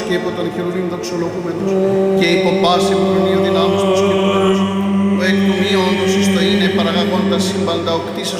και υπό τον χερουβίμ δοξολογούμενος και υπό πάση προνείο δυνάμος προσκυνούμενος, ο εκ του μη όντως εις το είναι παραγαγόντα σύμπαντα ο κτίσας